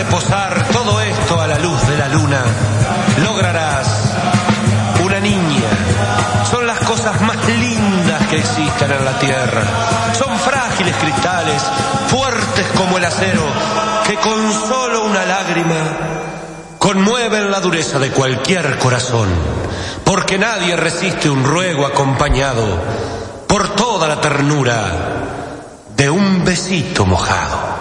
reposar todo esto a la luz de la luna, lograrás una niña. Son las cosas más lindas que existen en la tierra. Son frágiles cristales, fuertes como el acero, que con solo una lágrima conmueven la dureza de cualquier corazón, porque nadie resiste un ruego acompañado por toda la ternura de un besito mojado.